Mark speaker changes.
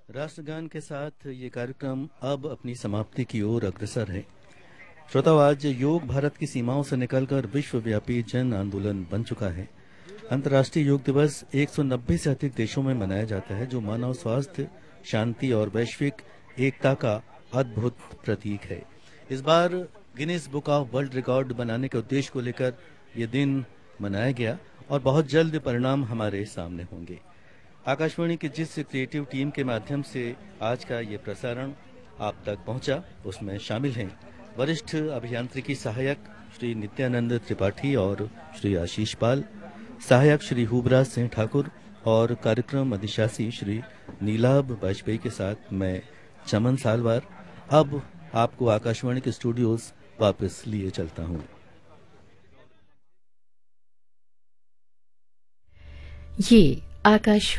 Speaker 1: राष्ट्रगान के साथ ये कार्यक्रम अब अपनी समाप्ति की ओर अग्रसर है। श्रोताओ, आज योग भारत की सीमाओं से निकलकर विश्वव्यापी जन आंदोलन बन चुका है। अंतर्राष्ट्रीय योग दिवस 190 से अधिक देशों में मनाया जाता है, जो मानव स्वास्थ्य, शांति और वैश्विक एकता का अद्भुत प्रतीक है। इस बार Guinness book of world record बनाने के उद्देश्य को लेकर ये दिन मनाया गया और बहुत जल्द परिणाम हमारे सामने होंगे। आकाशवाणी की जिस क्रिएटिव टीम के माध्यम से आज का ये प्रसारण आप तक पहुंचा, उसमें शामिल हैं वरिष्ठ अभियांत्रिकी सहायक श्री नित्यानंद त्रिपाठी और श्री आशीष पाल, सहायक श्री हुबराज सिंह ठाकुर और कार्यक्रम अधिशासी श्री नीलाभ वाजपेयी के साथ मैं चमन सालवार अब आपको आकाशवाणी के स्टूडियोज वापस लिए चलता हूं।
Speaker 2: ये आकाश